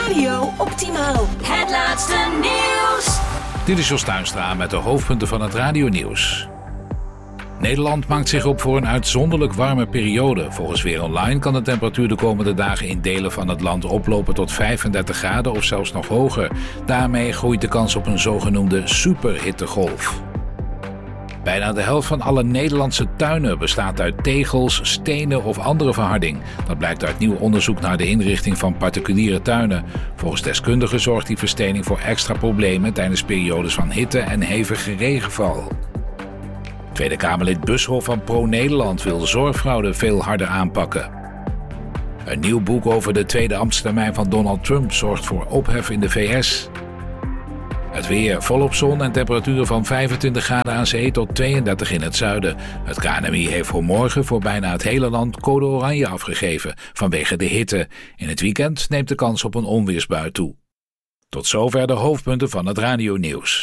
radio optimaal. Het laatste nieuws. Dit is Jos Tuinstra met de hoofdpunten van het radionieuws. Nederland maakt zich op voor een uitzonderlijk warme periode. Volgens Weer Online kan de temperatuur de komende dagen in delen van het land oplopen tot 35 graden of zelfs nog hoger. Daarmee groeit de kans op een zogenoemde superhittegolf. Bijna de helft van alle Nederlandse tuinen bestaat uit tegels, stenen of andere verharding. Dat blijkt uit nieuw onderzoek naar de inrichting van particuliere tuinen. Volgens deskundigen zorgt die verstening voor extra problemen tijdens periodes van hitte en hevige regenval. Tweede Kamerlid Bushoff van Pro-Nederland wil zorgfraude veel harder aanpakken. Een nieuw boek over de tweede ambtstermijn van Donald Trump zorgt voor ophef in de VS. Het weer volop zon en temperaturen van 25 graden aan zee tot 32 in het zuiden. Het KNMI heeft voor morgen voor bijna het hele land code oranje afgegeven vanwege de hitte. In het weekend neemt de kans op een onweersbui toe. Tot zover de hoofdpunten van het radionieuws.